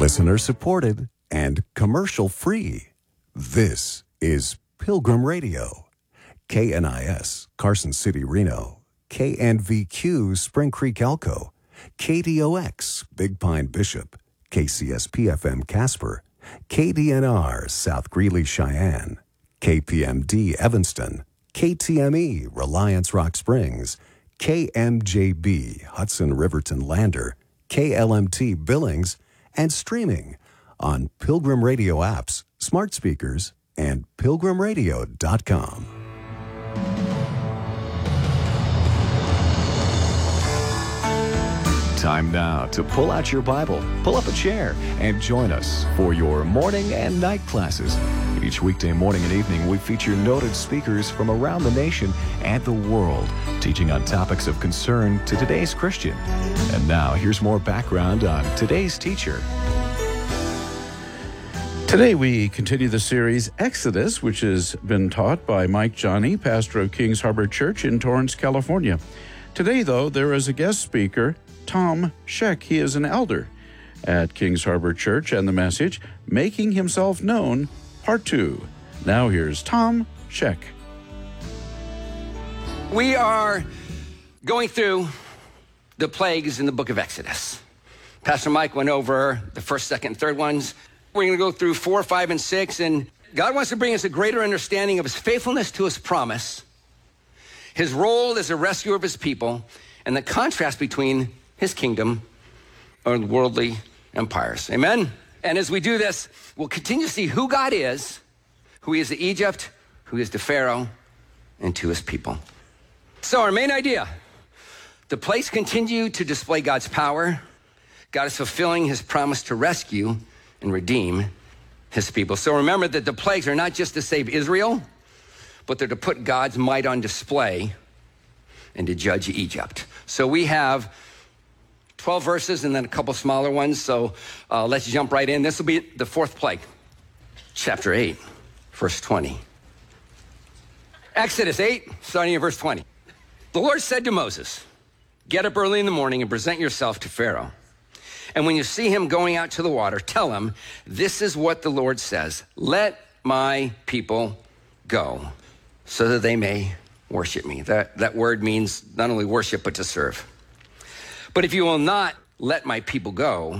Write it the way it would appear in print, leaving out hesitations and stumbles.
Listener supported and commercial free. This is Pilgrim Radio. KNIS, Carson City, Reno. KNVQ, Spring Creek, Elko. KDOX, Big Pine, Bishop. KCSP-FM, Casper. KDNR, South Greeley, Cheyenne. KPMD, Evanston. KTME, Reliance, Rock Springs. KMJB, Hudson, Riverton, Lander. KLMT, Billings. And streaming on Pilgrim Radio apps, smart speakers, and pilgrimradio.com. Time now to pull out your Bible, pull up a chair, and join us for your morning and night classes. Each weekday morning and evening, we feature noted speakers from around the nation and the world, teaching on topics of concern to today's Christian. And now, here's more background on today's teacher. Today we continue the series Exodus, which has been taught by Mike Johnny, pastor of Kings Harbor Church in Torrance, California. Today, though, there is a guest speaker, Tom Scheck. He is an elder at Kings Harbor Church, and the message, Making Himself Known, Part 2. Now here's Tom Scheck. We are going through the plagues in the book of Exodus. Pastor Mike went over the first, second, and third ones. We're going to go through 4, 5, and 6, and God wants to bring us a greater understanding of his faithfulness to his promise, his role as a rescuer of his people, and the contrast between his kingdom and worldly empires. Amen? And as we do this, we'll continue to see who God is, who he is to Egypt, who he is to Pharaoh, and to his people. So our main idea, the plagues continue to display God's power. God is fulfilling his promise to rescue and redeem his people. So remember that the plagues are not just to save Israel, but they're to put God's might on display and to judge Egypt. So we have 12 verses and then a couple smaller ones. So let's jump right in. This will be the fourth plague. Chapter 8, verse 20. Exodus 8, starting at verse 20. The Lord said to Moses, "Get up early in the morning and present yourself to Pharaoh. And when you see him going out to the water, tell him, this is what the Lord says, let my people go so that they may worship me." That word means not only worship, but to serve. "But if you will not let my people go,